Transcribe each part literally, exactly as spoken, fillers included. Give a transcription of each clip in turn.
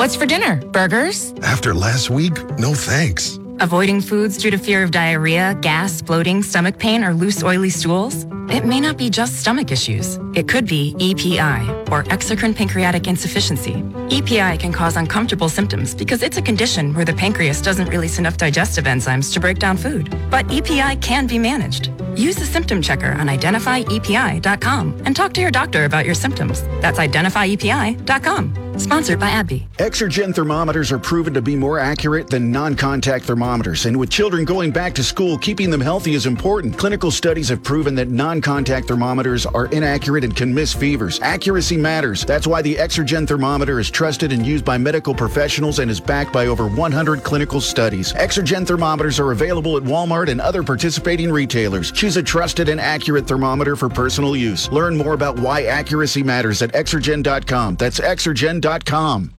What's for dinner? Burgers? After last week, no thanks. Avoiding foods due to fear of diarrhea, gas, bloating, stomach pain, or loose, oily stools? It may not be just stomach issues. It could be E P I, or exocrine pancreatic insufficiency. E P I can cause uncomfortable symptoms because it's a condition where the pancreas doesn't release enough digestive enzymes to break down food. But E P I can be managed. Use the symptom checker on identify E P I dot com and talk to your doctor about your symptoms. That's identify E P I dot com. Sponsored by AbbVie. Exergen thermometers are proven to be more accurate than non-contact thermometers. And with children going back to school, keeping them healthy is important. Clinical studies have proven that non-contact thermometers are inaccurate and can miss fevers. Accuracy matters. That's why the Exergen thermometer is trusted and used by medical professionals and is backed by over one hundred clinical studies. Exergen thermometers are available at Walmart and other participating retailers. Choose a trusted and accurate thermometer for personal use. Learn more about why accuracy matters at exergen dot com. That's exergen dot com.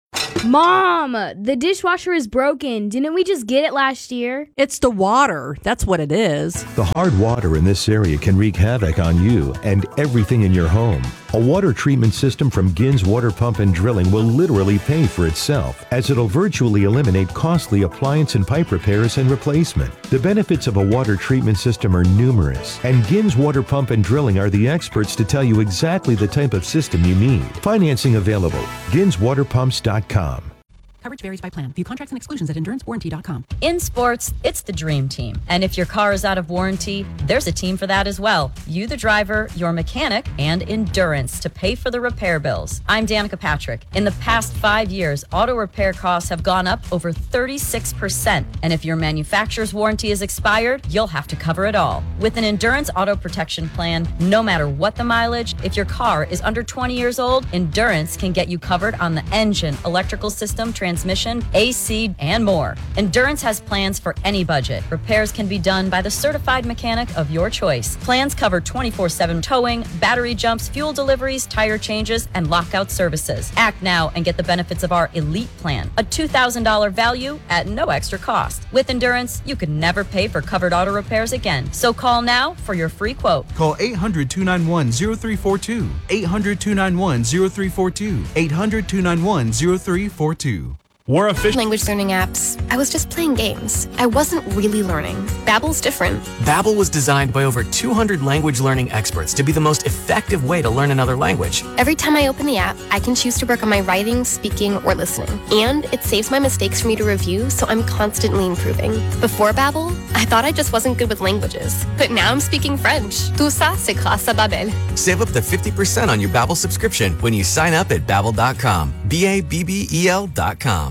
Mom, the dishwasher is broken. Didn't we just get it last year? It's the water. That's what it is. The hard water in this area can wreak havoc on you and everything in your home. A water treatment system from Gins Water Pump and Drilling will literally pay for itself, as it'll virtually eliminate costly appliance and pipe repairs and replacement. The benefits of a water treatment system are numerous, and Gins Water Pump and Drilling are the experts to tell you exactly the type of system you need. Financing available. gins water pumps dot com. Coverage varies by plan. View contracts and exclusions at endurance warranty dot com. In sports, it's the dream team. And if your car is out of warranty, there's a team for that as well. You, the driver, your mechanic, and Endurance to pay for the repair bills. I'm Danica Patrick. In the past five years, auto repair costs have gone up over thirty-six percent. And if your manufacturer's warranty is expired, you'll have to cover it all. With an Endurance auto protection plan, no matter what the mileage, if your car is under twenty years old, Endurance can get you covered on the engine, electrical system, transmission, A C, and more. Endurance has plans for any budget. Repairs can be done by the certified mechanic of your choice. Plans cover twenty-four seven towing, battery jumps, fuel deliveries, tire changes, and lockout services. Act now and get the benefits of our Elite Plan, a two thousand dollars value at no extra cost. With Endurance, you could never pay for covered auto repairs again. So call now for your free quote. Call eight hundred, two nine one, zero three four two, eight hundred, two nine one, zero three four two, eight hundred, two nine one, zero three four two. We're official language learning apps. I was just playing games. I wasn't really learning. Babbel's different. Babbel was designed by over two hundred language learning experts to be the most effective way to learn another language. Every time I open the app, I can choose to work on my writing, speaking, or listening. And it saves my mistakes for me to review, so I'm constantly improving. Before Babbel, I thought I just wasn't good with languages. But now I'm speaking French. Tout ça, c'est grâce à Babbel. Save up to fifty percent on your Babbel subscription when you sign up at babbel dot com. B A B B E L dot com.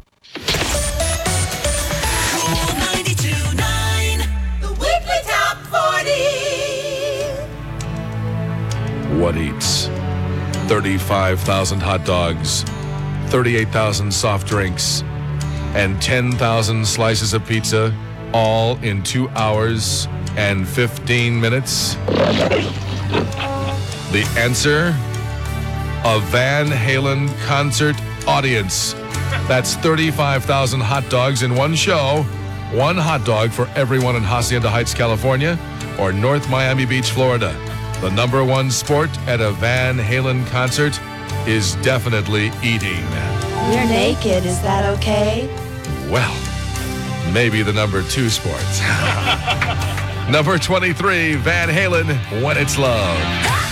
What eats? thirty-five thousand hot dogs, thirty-eight thousand soft drinks, and ten thousand slices of pizza, all in two hours and fifteen minutes? The answer? A Van Halen concert audience. That's thirty-five thousand hot dogs in one show. One hot dog for everyone in Hacienda Heights, California, or North Miami Beach, Florida. The number one sport at a Van Halen concert is definitely eating. You're naked, is that okay? Well, maybe the number two sport. Number twenty-three, Van Halen, When It's Love.